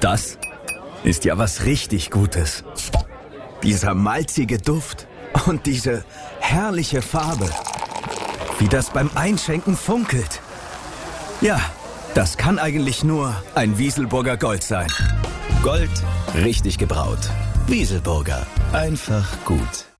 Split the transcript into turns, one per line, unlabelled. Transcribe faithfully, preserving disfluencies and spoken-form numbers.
Das ist ja was richtig Gutes. Dieser malzige Duft und diese herrliche Farbe. Wie das beim Einschenken funkelt. Ja, das kann eigentlich nur ein Wieselburger Gold sein. Gold, richtig gebraut. Wieselburger. Einfach gut.